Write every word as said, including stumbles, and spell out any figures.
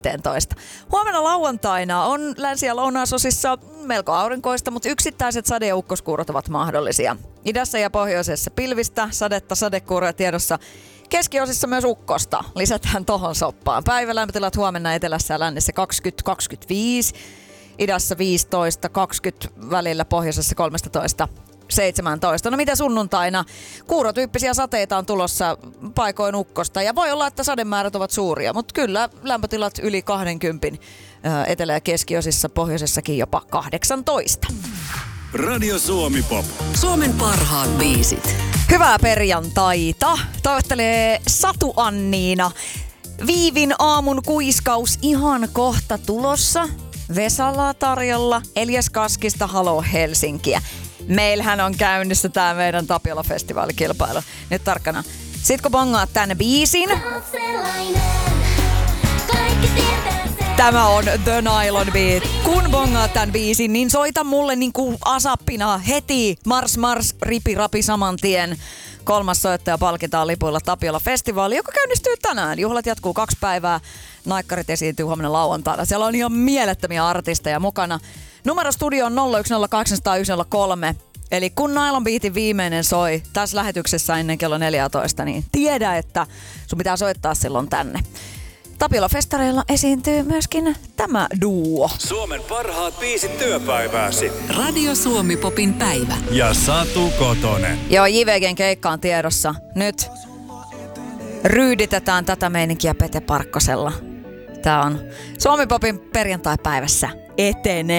kaksitoista. Huomenna lauantaina on länsi- ja lounaisosissa melko aurinkoista, mutta yksittäiset sade- ja ukkoskuurot ovat mahdollisia. Idässä ja pohjoisessa pilvistä, sadetta, sadekuuroja tiedossa. Keskiosissa myös ukkosta. Lisätään tohon soppaan. Päivälämpötilat huomenna etelässä ja lännessä kaksikymmentä kaksikymmentäviisi. Idässä viisitoista kaksikymmentä välillä, pohjoisessa kolmetoista seitsemäntoista. No mitä sunnuntaina? Kuurotyyppisiä sateita on tulossa paikoin ukkosta ja voi olla, että sademäärät ovat suuria, mutta kyllä lämpötilat yli kaksikymmentä etelä- ja keskiosissa, pohjoisessakin jopa kahdeksantoista. Radio Suomi Pop. Suomen parhaat biisit. Hyvää perjantaita. Toivottelee Satu Anniina. Viivin aamun kuiskaus ihan kohta tulossa. Vesalaa tarjolla. Elias Kaskista Halo Helsinkiä. Meillähän on käynnissä tää meidän Tapiola-festivaalikilpailu. Nyt tarkkana. Sit kun bongaat tänne biisin. Tämä on The Nylon Beat. Kun bongaat tän biisin, niin soita mulle niinku asappina heti. Mars mars, ripi rapi saman tien. Kolmas soittaja palkitaan lipuilla Tapiola-festivaali, joka käynnistyy tänään. Juhlat jatkuu kaksi päivää. Naikkarit esiintyy huomenna lauantaina. Siellä on ihan mielettömiä artisteja mukana. Numero studio on nolla yksi nolla kaksi nolla nolla yksi nolla kolme. Eli kun Nylon Beatin viimeinen soi tässä lähetyksessä ennen kello neljätoista, niin tiedä, että sun pitää soittaa silloin tänne. Tapiola-festareilla esiintyy myöskin tämä duo. Suomen parhaat biisit työpäivääsi. Radio Suomi Popin päivä. Ja Satu Kotonen. Joo, J V G:n keikka on tiedossa. Nyt ryyditetään tätä meininkiä Pete Parkkosella. Tää on Suomi Popin perjantai-päivässä etenee.